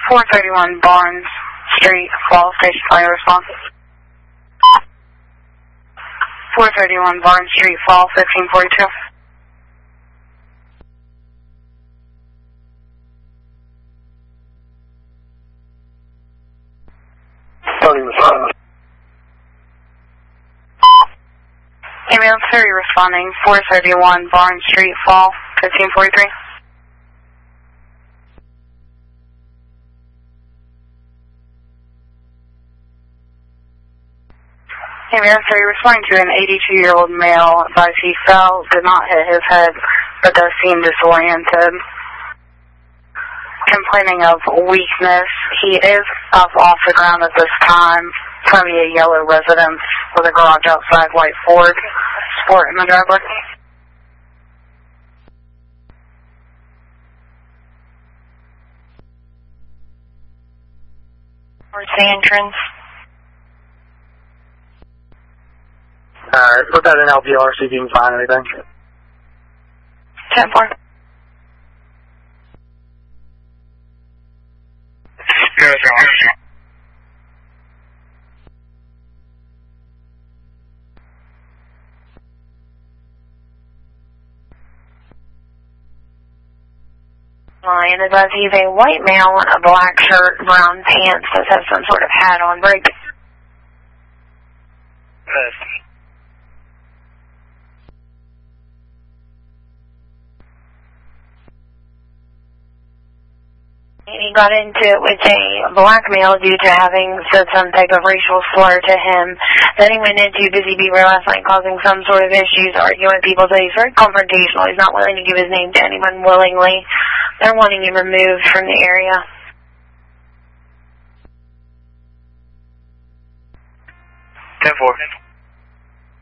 431 Barnes Street, Falls Station, fire response. 431 Barnes Street, Fall, 1542. Ambulance 30 responding, 431 Barnes Street, Fall, 1543. Ambulance 30 responding to an 82-year-old male. Advised he fell, did not hit his head, but does seem disoriented. Complaining of weakness. He is up off the ground at this time. It's going to be a yellow residence with a garage outside, white Ford Sport in the driveway. Where's the entrance? Alright, put that in LPR, see if you can find anything. 10-4. And advise he's a white male in a black shirt, brown pants, does have some sort of hat on. Break. He got into it with a black male due to having said some type of racial slur to him. Then he went into Busy Beaver last night causing some sort of issues, arguing with people. So he's very confrontational. He's not willing to give his name to anyone willingly. They're wanting him removed from the area. 10-4.